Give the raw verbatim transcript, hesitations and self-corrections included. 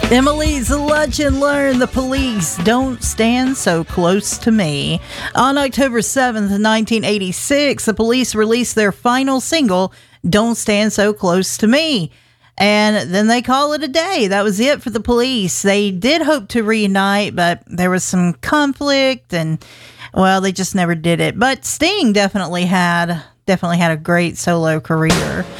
Emily's Lunch and Learn, The Police Don't Stand So Close to Me. On October seventh, nineteen eighty-six, the Police released their final single, Don't Stand So Close to Me. And then they call it a day. That was it for the Police. They did hope to reunite, but there was some conflict and, well, they just never did it. But Sting definitely had, definitely had a great solo career.